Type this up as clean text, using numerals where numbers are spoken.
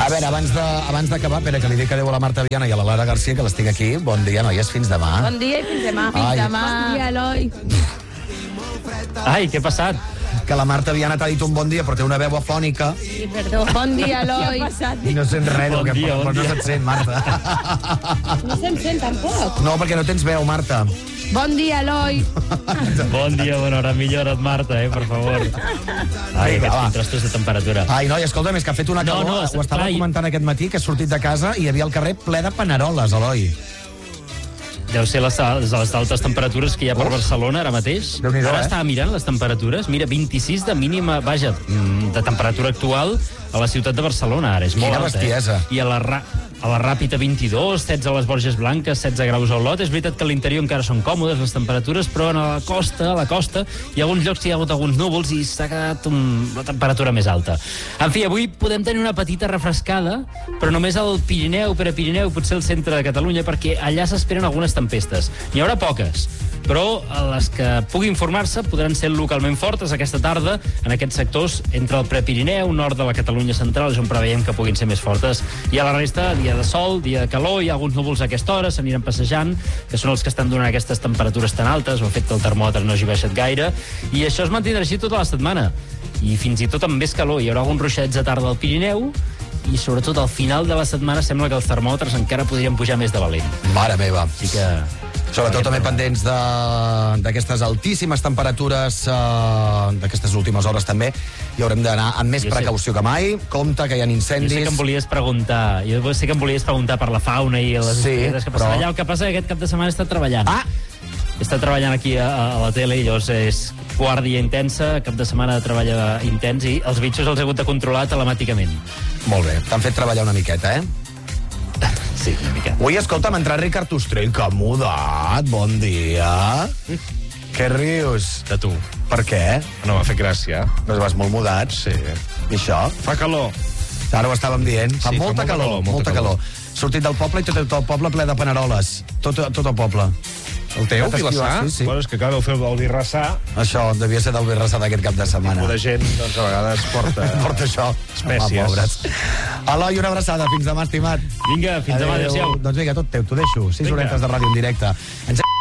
A veure, abans d'acabar, espera, que li dic adéu a la Marta Viana i a la Lara Garcia, que les tinc aquí. Bon dia, noies, fins demà. Bon dia i fins demà. Ai. Bon dia, Eloi. Ai, què ha passat? Que la Marta Viana t'ha dit un bon dia, però té una veu afònica Sí, perdó. Bon dia, Eloi. i no sent res, Bon dia, però bon no dia. se't sent, Marta. No se'm sent tampoc. No, perquè no tens veu, Marta. Bon dia, Eloi. Bon dia, bona hora, millora't, Marta, per favor. Ai, Vinga, aquests va. contrastos de temperatura. Ai, noi, escolta'm, és que ha fet una No, calor. no, Ho estava clar, comentant aquest matí, que he sortit de casa i hi havia el carrer ple de paneroles, Eloi. Deu ser les altes temperatures que hi ha per Barcelona ara mateix. Déu-n'hi-do, Ara estava mirant les temperatures. Mira, 26 de mínima, vaja, de temperatura actual a la ciutat de Barcelona, ara. És molt Quina alta, bestiesa. I a la Ràpita 22, 16 a les Borges Blanques, 16 graus a Olot. És veritat que a l'interior encara són còmodes les temperatures, però a la costa, hi ha alguns llocs que hi ha hagut alguns núvols i s'ha quedat la temperatura més alta. En fi, avui podem tenir una petita refrescada, però només al Pirineu, Pirineu, potser al centre de Catalunya, perquè allà s'esperen algunes tempestes. N'hi haurà poques, però les que puguin formar-se podran ser localment fortes aquesta tarda en aquests sectors entre el Prepirineu, nord de la Catalunya central, és on preveiem que puguin ser més fortes, i a la resta, dia de sol, dia de calor, hi ha alguns núvols a aquesta hora, s'aniran passejant, que són els que estan donant aquestes temperatures tan altes, o el fet que el termòmetre no hagi baixat gaire, i això es mantindrà així tota la setmana, i fins i tot amb més calor. Hi haurà alguns ruixats de tarda al Pirineu, i sobretot al final de la setmana sembla que els termòmetres encara podrien pujar més de valent. Mare meva. Així que... Sobretot també pendents d'aquestes altíssimes temperatures d'aquestes últimes hores també, i haurem d'anar amb més precaució que mai. Compte que hi ha Jo incendis. sé que em volies preguntar per la fauna i les historietes que passen allà. El que passa que aquest cap de setmana he estat treballant. He estat treballant aquí a la tele i llavors és guàrdia intensa, cap de setmana de treball intens, i els bitxos els he hagut de controlar telemàticament. Molt bé, t'han fet treballar una miqueta, Sí, una mica. Ui, escolta'm, ha entrat Ricard Ostrell, que mudat, bon dia. Què rius? De tu. Per què? No m'ha fet gràcia. No vas molt mudat? Sí. I això? Fa calor. Ara ho estàvem dient. Fa Sí, molta calor, molta calor. Sortit del poble i tot el poble ple de paneroles. Tot el poble. El teu, Vilassar? Sí, sí. Bueno, és que acabeu fer el Virrassar. Això devia ser del Virrassar d'aquest cap de setmana. La gent, doncs, a vegades porta... Porta això. Espècies. Pobres. Eloi, una abraçada. Fins demà, estimat. Vinga, fins demà, adéu-siau. Doncs vinga, tot teu, t'ho deixo. 6 horetes de ràdio en directe.